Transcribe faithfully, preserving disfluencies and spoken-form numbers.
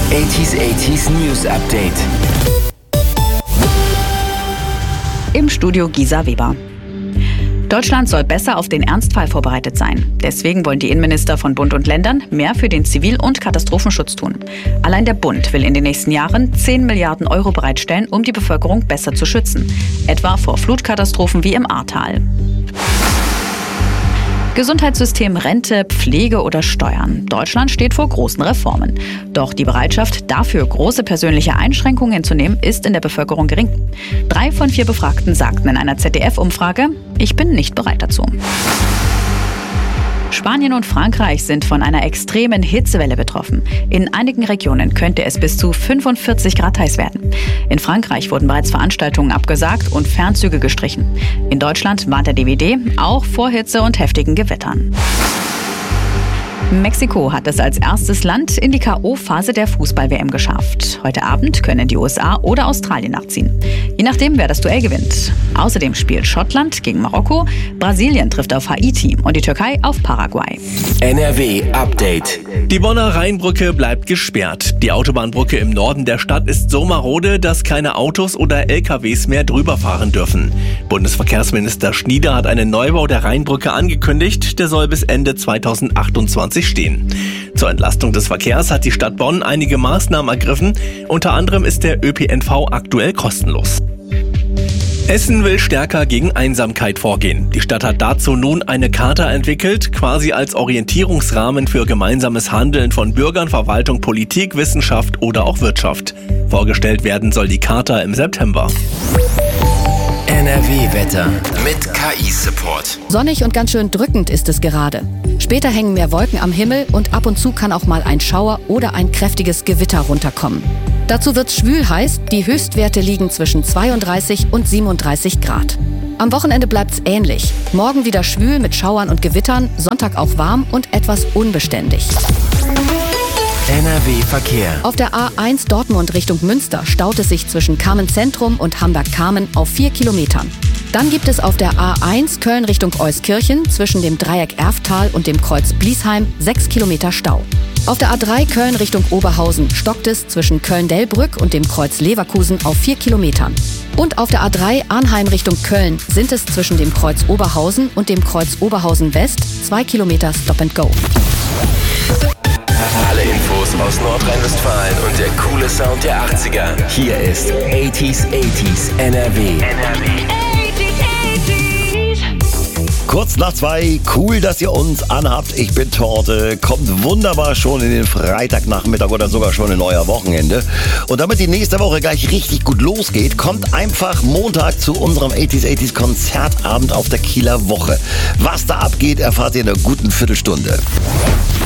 achtziger achtziger News Update. Im Studio Gisa Weber. Deutschland soll besser auf den Ernstfall vorbereitet sein. Deswegen wollen die Innenminister von Bund und Ländern mehr für den Zivil- und Katastrophenschutz tun. Allein der Bund will in den nächsten Jahren zehn Milliarden Euro bereitstellen, um die Bevölkerung besser zu schützen. Etwa vor Flutkatastrophen wie im Ahrtal. Gesundheitssystem, Rente, Pflege oder Steuern. Deutschland steht vor großen Reformen. Doch die Bereitschaft, dafür große persönliche Einschränkungen zu nehmen, ist in der Bevölkerung gering. Drei von vier Befragten sagten in einer Z D F-Umfrage, ich bin nicht bereit dazu. Spanien und Frankreich sind von einer extremen Hitzewelle betroffen. In einigen Regionen könnte es bis zu fünfundvierzig Grad heiß werden. In Frankreich wurden bereits Veranstaltungen abgesagt und Fernzüge gestrichen. In Deutschland warnt der D W D auch vor Hitze und heftigen Gewittern. Mexiko hat es als erstes Land in die K O-Phase der Fußball-W M geschafft. Heute Abend können die U S A oder Australien nachziehen. Je nachdem, wer das Duell gewinnt. Außerdem spielt Schottland gegen Marokko, Brasilien trifft auf Haiti und die Türkei auf Paraguay. N R W Update. Die Bonner Rheinbrücke bleibt gesperrt. Die Autobahnbrücke im Norden der Stadt ist so marode, dass keine Autos oder L K Ws mehr drüber fahren dürfen. Bundesverkehrsminister Schnieder hat einen Neubau der Rheinbrücke angekündigt. Der soll bis Ende zweitausendachtundzwanzig stehen. Zur Entlastung des Verkehrs hat die Stadt Bonn einige Maßnahmen ergriffen. Unter anderem ist der Ö P N V aktuell kostenlos. Essen will stärker gegen Einsamkeit vorgehen. Die Stadt hat dazu nun eine Charta entwickelt, quasi als Orientierungsrahmen für gemeinsames Handeln von Bürgern, Verwaltung, Politik, Wissenschaft oder auch Wirtschaft. Vorgestellt werden soll die Charta im September. N R W-Wetter mit K I-Support. Sonnig und ganz schön drückend ist es gerade. Später hängen mehr Wolken am Himmel und ab und zu kann auch mal ein Schauer oder ein kräftiges Gewitter runterkommen. Dazu wird's schwül heiß, die Höchstwerte liegen zwischen zweiunddreißig und siebenunddreißig Grad. Am Wochenende bleibt's ähnlich. Morgen wieder schwül mit Schauern und Gewittern, Sonntag auch warm und etwas unbeständig. N R W-Verkehr. Auf der A eins Dortmund Richtung Münster staut es sich zwischen Kamen-Zentrum und Hamburg-Kamen auf vier Kilometern. Dann gibt es auf der A eins Köln Richtung Euskirchen zwischen dem Dreieck Erftal und dem Kreuz Bliesheim sechs Kilometer Stau. Auf der A drei Köln Richtung Oberhausen stockt es zwischen Köln-Delbrück und dem Kreuz Leverkusen auf vier Kilometern. Und auf der A drei Arnheim Richtung Köln sind es zwischen dem Kreuz Oberhausen und dem Kreuz Oberhausen West zwei Kilometer Stop and Go. Alle Infos aus Nordrhein-Westfalen und der coole Sound der achtziger. Hier ist achtziger achtziger N R W. N R W. Kurz nach zwei, cool, dass ihr uns anhabt. Ich bin Torte, kommt wunderbar schon in den Freitagnachmittag oder sogar schon in euer Wochenende. Und damit die nächste Woche gleich richtig gut losgeht, kommt einfach Montag zu unserem achtziger achtziger Konzertabend auf der Kieler Woche. Was da abgeht, erfahrt ihr in einer guten Viertelstunde.